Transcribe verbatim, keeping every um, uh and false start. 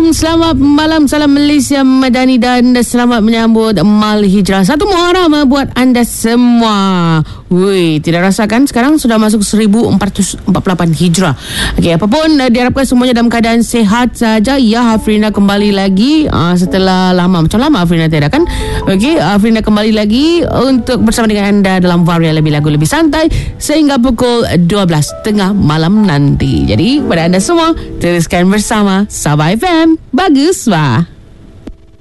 selamat malam, salam Malaysia Madani dan selamat menyambut Mal Hijrah satu Muharram buat anda semua. Woi, tidak rasakan sekarang sudah masuk seribu empat ratus empat puluh lapan Hijrah. Okey, apapun uh, diharapkan semuanya dalam keadaan sehat saja. Ya, Hafrina kembali lagi uh, setelah lama, macam lama Hafrina tiada kan. Okey, Hafrina kembali lagi untuk bersama dengan anda dalam Varia Lebih Lagu Lebih Santai sehingga pukul dua belas tengah malam nanti. Jadi kepada anda semua, teruskan bersama Sabah F M. Bagus, wah.